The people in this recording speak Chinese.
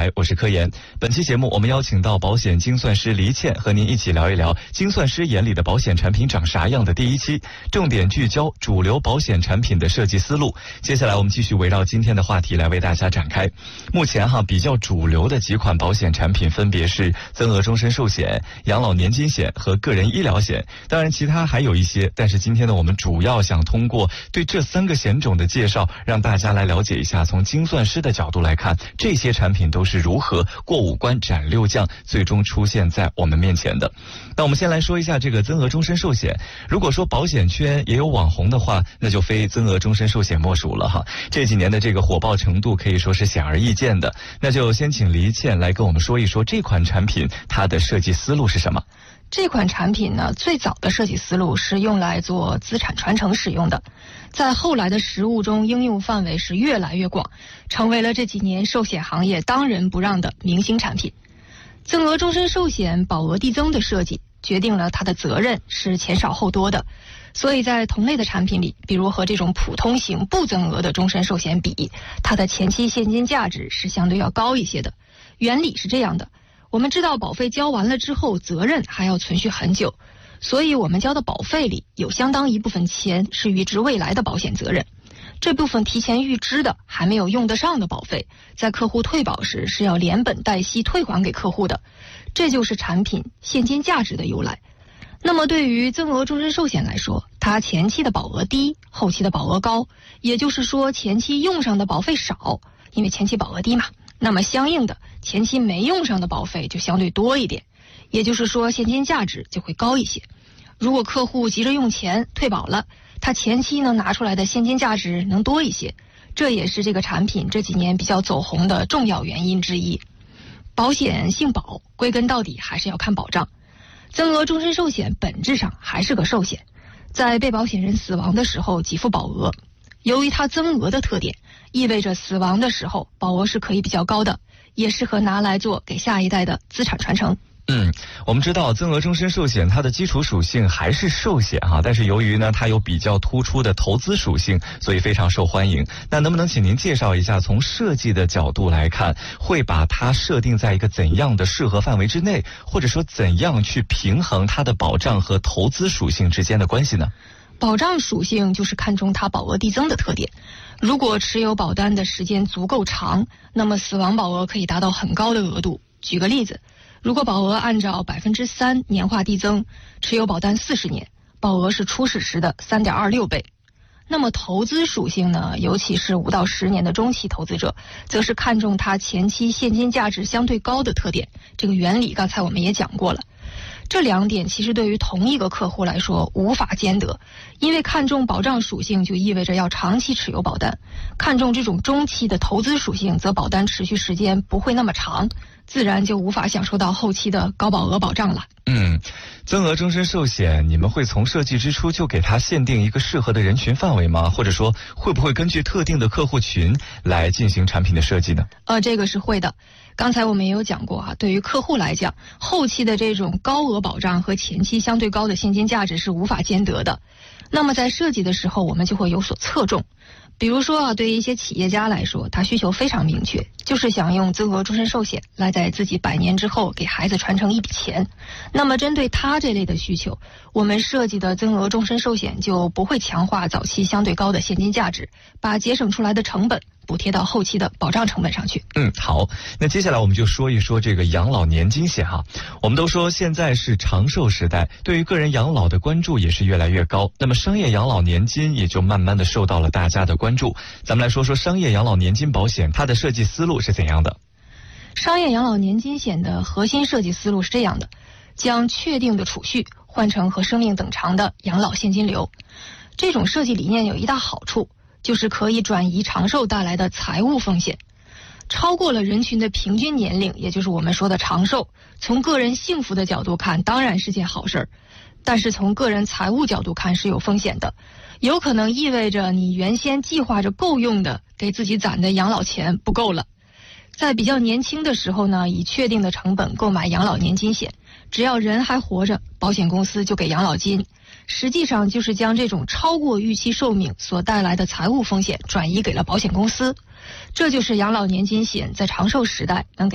台，我是柯岩。本期节目我们邀请到保险精算师黎倩和您一起聊一聊精算师眼里的保险产品长啥样的第一期，重点聚焦主流保险产品的设计思路。接下来我们继续围绕今天的话题来为大家展开。目前比较主流的几款保险产品分别是增额终身寿险、养老年金险和个人医疗险，当然其他还有一些，但是今天呢，我们主要想通过对这3个险种的介绍，让大家来了解一下从精算师的角度来看，这些产品都是如何过5关斩6将，最终出现在我们面前的。那我们先来说一下这个增额终身寿险。如果说保险圈也有网红的话，那就非增额终身寿险莫属了哈。这几年的这个火爆程度可以说是显而易见的。那就先请黎倩来跟我们说一说这款产品它的设计思路是什么。 这款产品呢，最早的设计思路是用来做资产传承使用的，在后来的实务中应用范围是越来越广，成为了这几年寿险行业当仁不让的明星产品。增额终身寿险保额递增的设计决定了它的责任是前少后多的，所以在同类的产品里，比如和这种普通型不增额的终身寿险比，它的前期现金价值是相对要高一些的。原理是这样的，我们知道保费交完了之后，责任还要存续很久，所以我们交的保费里有相当一部分钱是预支未来的保险责任。这部分提前预支的还没有用得上的保费，在客户退保时是要连本带息退还给客户的，这就是产品现金价值的由来。那么对于增额终身寿险来说，它前期的保额低，后期的保额高，也就是说前期用上的保费少，因为前期保额低嘛，那么相应的前期没用上的保费就相对多一点，也就是说现金价值就会高一些。如果客户急着用钱退保了，他前期呢拿出来的现金价值能多一些，这也是这个产品这几年比较走红的重要原因之一。保险姓保，归根到底还是要看保障。增额终身寿险本质上还是个寿险，在被保险人死亡的时候给付保额。由于它增额的特点，意味着死亡的时候保额是可以比较高的，也适合拿来做给下一代的资产传承。 我们知道增额终身寿险它的基础属性还是寿险但是由于呢它有比较突出的投资属性，所以非常受欢迎。那能不能请您介绍一下，从设计的角度来看，会把它设定在一个怎样的适合范围之内，或者说怎样去平衡它的保障和投资属性之间的关系呢？ 保障属性就是看重它保额递增的特点。如果持有保单的时间足够长，那么死亡保额可以达到很高的额度。举个例子，如果保额按照 3% 年化递增，持有保单40年，保额是初始时的 3.26 倍。那么投资属性呢，尤其是5到10年的中期投资者，则是看重它前期现金价值相对高的特点。这个原理刚才我们也讲过了。这2点其实对于同一个客户来说无法兼得，因为看重保障属性就意味着要长期持有保单，看重这种中期的投资属性，则保单持续时间不会那么长，自然就无法享受到后期的高保额保障了。 增额终身寿险，你们会从设计之初就给它限定一个适合的人群范围吗？或者说会不会根据特定的客户群来进行产品的设计呢？ 这个是会的。刚才我们也有讲过对于客户来讲，后期的这种高额保障和前期相对高的现金价值是无法兼得的。那么在设计的时候，我们就会有所侧重。比如说对于一些企业家来说，他需求非常明确，就是想用增额终身寿险来在自己100年之后给孩子传承一笔钱。那么针对他这类的需求，我们设计的增额终身寿险就不会强化早期相对高的现金价值，把节省出来的成本补贴到后期的保障成本上去。 好，那接下来我们就说一说这个养老年金险我们都说现在是长寿时代，对于个人养老的关注也是越来越高，那么商业养老年金也就慢慢的受到了大家的关注。咱们来说说商业养老年金保险，它的设计思路是怎样的？ 商业养老年金险的核心设计思路是这样的，将确定的储蓄换成和生命等长的养老现金流。这种设计理念有一大好处，就是可以转移长寿带来的财务风险。超过了人群的平均年龄，也就是我们说的长寿，从个人幸福的角度看当然是件好事，但是从个人财务角度看是有风险的，有可能意味着你原先计划着够用的给自己攒的养老钱不够了。在比较年轻的时候呢，以确定的成本购买养老年金险，只要人还活着，保险公司就给养老金，实际上就是将这种超过预期寿命所带来的财务风险转移给了保险公司。这就是养老年金险在长寿时代能给